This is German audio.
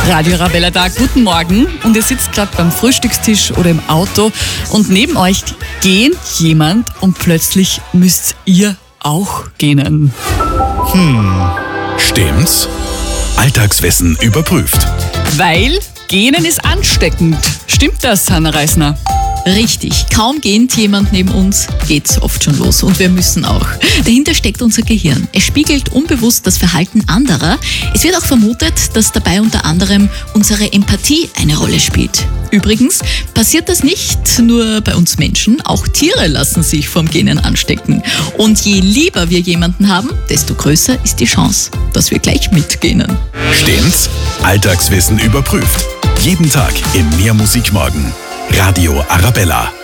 Radio Arabella da, guten Morgen. Und ihr sitzt gerade beim Frühstückstisch oder im Auto und neben euch geht jemand und plötzlich müsst ihr auch gähnen. Stimmt's? Alltagswissen überprüft. Weil Gähnen ist ansteckend. Stimmt das, Hanna Reisner? Richtig, kaum gähnt jemand neben uns, geht's oft schon los und wir müssen auch. Dahinter steckt unser Gehirn. Es spiegelt unbewusst das Verhalten anderer. Es wird auch vermutet, dass dabei unter anderem unsere Empathie eine Rolle spielt. Übrigens passiert das nicht nur bei uns Menschen, auch Tiere lassen sich vom Gähnen anstecken. Und je lieber wir jemanden haben, desto größer ist die Chance, dass wir gleich mitgähnen. Stimmt's? Alltagswissen überprüft. Jeden Tag im Mehr Musik Morgen. Radio Arabella.